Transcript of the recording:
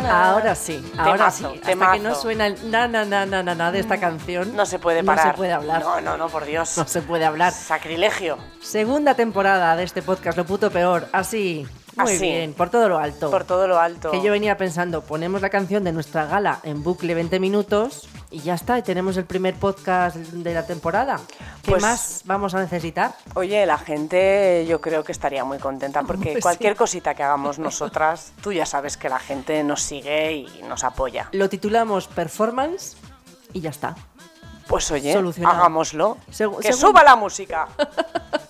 Ahora sí. Temazo, Hasta temazo. que no suena el na de esta canción, No se puede parar. No se puede hablar. No, por Dios. No se puede hablar. Sacrilegio. Segunda temporada de este podcast, Lo Puto Peor. Así. Muy Así. bien, por todo lo alto. Por todo lo alto. Que yo venía pensando, ponemos la canción de nuestra gala en bucle 20 minutos y ya está, y tenemos el primer podcast de la temporada. ¿Qué Pues, más vamos a necesitar? Oye, la gente yo creo que estaría muy contenta porque Pues cualquier sí. cosita que hagamos nosotras, tú ya sabes que la gente nos sigue y nos apoya. Lo titulamos Performance y ya está. Pues oye, Solucionado. hagámoslo. Segu- ¡Que según- suba la música!